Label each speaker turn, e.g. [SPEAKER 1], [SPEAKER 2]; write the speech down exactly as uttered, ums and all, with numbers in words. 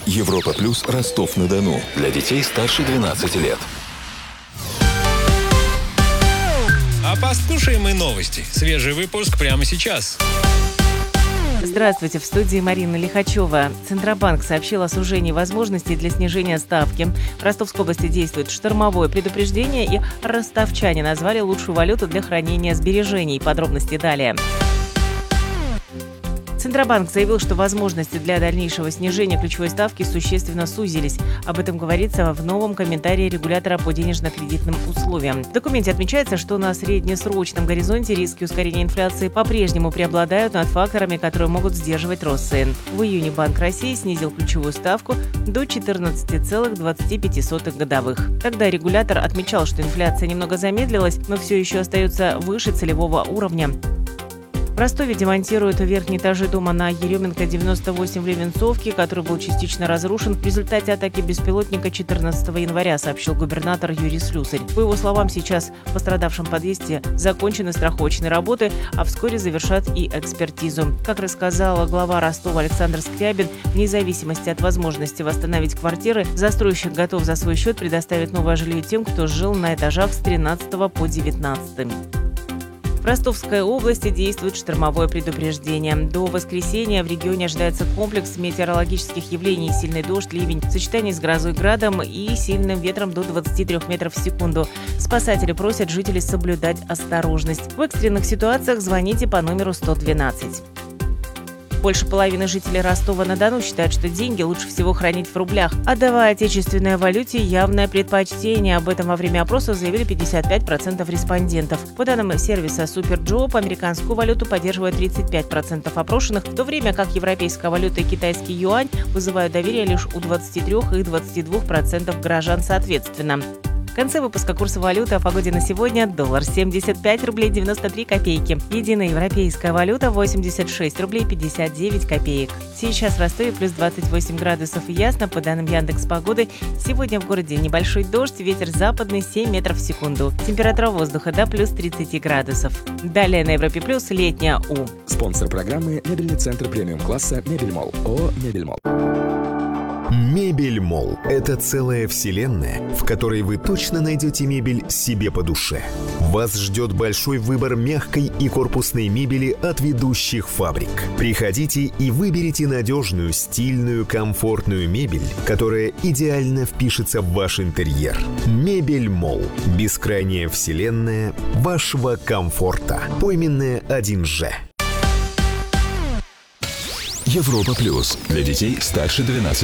[SPEAKER 1] Европа Плюс, Ростов-на-Дону. Для детей старше двенадцати лет.
[SPEAKER 2] А послушаем мы новости. Свежий выпуск прямо сейчас.
[SPEAKER 3] Здравствуйте, в студии Марина Лихачева. Центробанк сообщил о сужении возможностей для снижения ставки. В Ростовской области действует штормовое предупреждение, и ростовчане назвали лучшую валюту для хранения сбережений. Подробности далее. Центробанк заявил, что возможности для дальнейшего снижения ключевой ставки существенно сузились. Об этом говорится в новом комментарии регулятора по денежно-кредитным условиям. В документе отмечается, что на среднесрочном горизонте риски ускорения инфляции по-прежнему преобладают над факторами, которые могут сдерживать рост цен. В июне Банк России снизил ключевую ставку до четырнадцати целых двадцати пяти сотых годовых. Тогда регулятор отмечал, что инфляция немного замедлилась, но все еще остается выше целевого уровня. В Ростове демонтируют верхние этажи дома на Еременко, девяносто восемь в Левенцовке, который был частично разрушен в результате атаки беспилотника четырнадцатого января, сообщил губернатор Юрий Слюсарь. По его словам, сейчас в пострадавшем подъезде закончены страховочные работы, а вскоре завершат и экспертизу. Как рассказала глава Ростова Александр Скрябин, вне зависимости от возможности восстановить квартиры, застройщик готов за свой счет предоставить новое жилье тем, кто жил на этажах с тринадцатого по девятнадцатый. В Ростовской области действует штормовое предупреждение. До воскресенья в регионе ожидается комплекс метеорологических явлений: сильный дождь, ливень в сочетании с грозой, градом и сильным ветром до двадцати трёх метров в секунду. Спасатели просят жителей соблюдать осторожность. В экстренных ситуациях звоните по номеру сто двенадцать. Больше половины жителей Ростова-на-Дону считают, что деньги лучше всего хранить в рублях, отдавая отечественной валюте явное предпочтение. Об этом во время опроса заявили пятьдесят пять процентов респондентов. По данным сервиса SuperJob, американскую валюту поддерживает тридцать пять процентов опрошенных, в то время как европейская валюта и китайский юань вызывают доверие лишь у двадцати трёх и двадцати двух процентов горожан соответственно. В конце выпуска курса валюты. О погоде на сегодня. Доллар семьдесят пять рублей девяносто три копейки. Единая европейская валюта восемьдесят шесть рублей пятьдесят девять копеек. Сейчас в Ростове плюс двадцать восемь градусов и ясно. По данным Яндекс.Погоды, сегодня в городе небольшой дождь, ветер западный семь метров в секунду. Температура воздуха до плюс тридцати градусов. Далее на Европе Плюс летняя У.
[SPEAKER 4] Спонсор программы — мебельный центр премиум-класса «Мебельмолл». ООО «Мебельмолл».
[SPEAKER 5] Мебельмолл – это целая вселенная, в которой вы точно найдете мебель себе по душе. Вас ждет большой выбор мягкой и корпусной мебели от ведущих фабрик. Приходите и выберите надежную, стильную, комфортную мебель, которая идеально впишется в ваш интерьер. Мебельмолл – бескрайняя вселенная вашего комфорта. Пойменная один Ж.
[SPEAKER 1] Европа Плюс. Для детей старше двенадцати